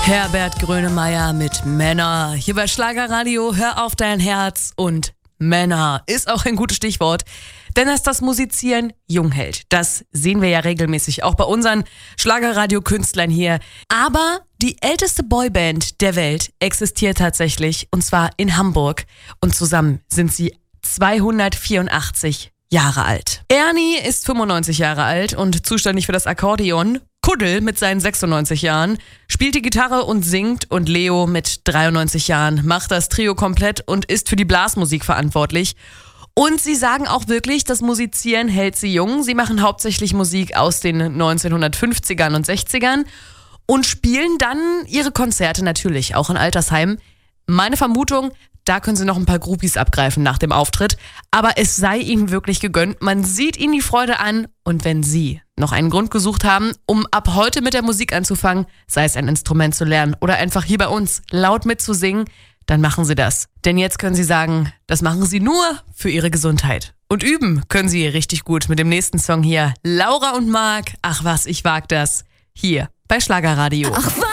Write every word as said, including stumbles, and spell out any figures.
Herbert Grönemeyer mit Männer. Hier bei Schlagerradio, hör auf dein Herz, und Männer ist auch ein gutes Stichwort. Denn dass das Musizieren jung hält, das sehen wir ja regelmäßig auch bei unseren Schlagerradio-Künstlern hier. Aber die älteste Boyband der Welt existiert tatsächlich, und zwar in Hamburg. Und zusammen sind sie zweihundertvierundachtzig Jahre alt. Ernie ist fünfundneunzig Jahre alt und zuständig für das Akkordeon. Kuddel mit seinen sechsundneunzig Jahren spielt die Gitarre und singt, und Leo mit dreiundneunzig Jahren macht das Trio komplett und ist für die Blasmusik verantwortlich. Und sie sagen auch wirklich, das Musizieren hält sie jung. Sie machen hauptsächlich Musik aus den neunzehnhundertfünfzigern und sechzigern und spielen dann ihre Konzerte natürlich auch in Altersheimen. Meine Vermutung, da können sie noch ein paar Groupies abgreifen nach dem Auftritt. Aber es sei ihnen wirklich gegönnt. Man sieht ihnen die Freude an. Und wenn sie noch einen Grund gesucht haben, um ab heute mit der Musik anzufangen, sei es ein Instrument zu lernen oder einfach hier bei uns laut mitzusingen, dann machen sie das. Denn jetzt können sie sagen, das machen sie nur für ihre Gesundheit. Und üben können sie richtig gut mit dem nächsten Song hier. Laura und Marc, ach was, ich wag das. Hier bei Schlagerradio. Ach was.